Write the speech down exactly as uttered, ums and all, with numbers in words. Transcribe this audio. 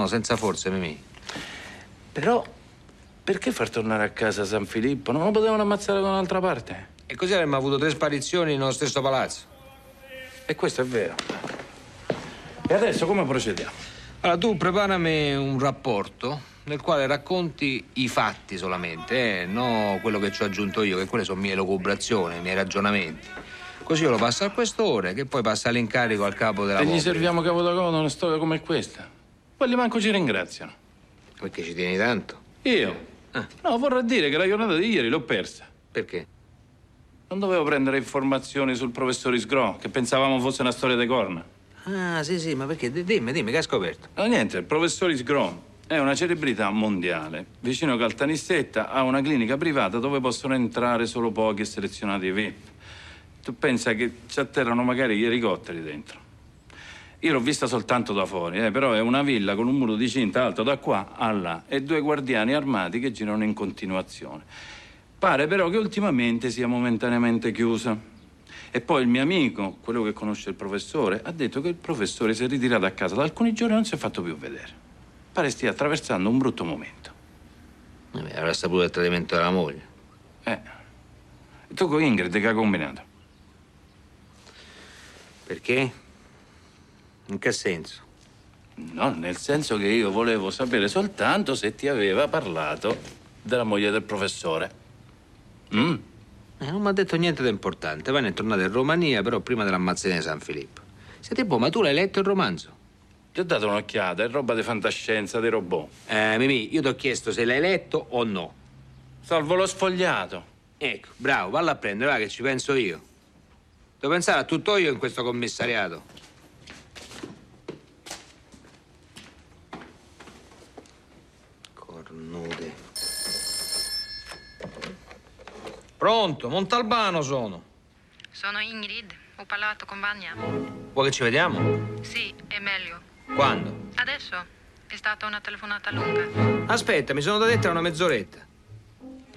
senza forze, Mimì. Però, perché far tornare a casa San Filippo? Non lo potevano ammazzare da un'altra parte? E così avremmo avuto tre sparizioni nello stesso palazzo. E questo è vero. E adesso come procediamo? Allora, tu preparami un rapporto nel quale racconti i fatti solamente, eh? No quello che ci ho aggiunto io, che quelle sono mie elucubrazioni, i miei ragionamenti. Così io lo passo al questore, che poi passa l'incarico al capo della E gli Popoli. serviamo capo da coda una storia come questa? Quelli manco ci ringraziano. Perché ci tieni tanto? Io? Ah. No, vorrà dire che la giornata di ieri l'ho persa. Perché? Non dovevo prendere informazioni sul professor Isgro, che pensavamo fosse una storia di corna. Ah, sì, sì, ma perché? D- Dimmi, dimmi, che hai scoperto? No, niente, il professor Isgro è una celebrità mondiale. Vicino Caltanissetta ha una clinica privata dove possono entrare solo pochi e selezionati V I P. Tu pensa che ci atterrano magari gli elicotteri dentro. Io l'ho vista soltanto da fuori, eh, però è una villa con un muro di cinta alto da qua a là e due guardiani armati che girano in continuazione. Pare però che ultimamente sia momentaneamente chiusa. E poi il mio amico, quello che conosce il professore, ha detto che il professore si è ritirato a casa da alcuni giorni e non si è fatto più vedere. Pare stia attraversando un brutto momento. Vabbè, avrà saputo del tradimento della moglie. Eh. E tu con Ingrid che ha combinato? Perché? In che senso? No, nel senso che io volevo sapere soltanto se ti aveva parlato della moglie del professore. Mm. Eh, non mi ha detto niente di importante. Poi ne è tornato in Romania, però prima dell'ammazzina di San Filippo. Senti, boh, ma tu l'hai letto il romanzo? Ti ho dato un'occhiata, è roba di fantascienza, dei robot. Eh, Mimì, io ti ho chiesto se l'hai letto o no. Salvo lo sfogliato. Ecco, bravo, vallo a prendere, va che ci penso io. Devo pensare a tutto io in questo commissariato. Cornude. Pronto, Montalbano sono. Sono Ingrid, ho parlato con Vania. Vuoi che ci vediamo? Sì, è meglio. Quando? Adesso è stata una telefonata lunga. Aspetta, mi sono da detta una mezz'oretta.